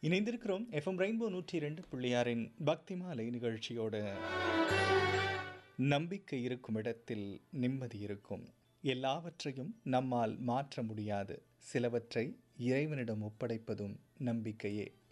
இணைந்திருக்கிறோம் FM rainbow 102.6 பக்தி மாலை நிகழ்ச்சியோடு. நம்பிக்கை இருக்கும் இடத்தில் நிம்மதி இருக்கும். எல்லாவற்றையும் நம்மால் மாற்ற முடியாது. சிலவற்றை இறைவனிடம் ஒப்படைப்பதும் நம்பிக்கையே.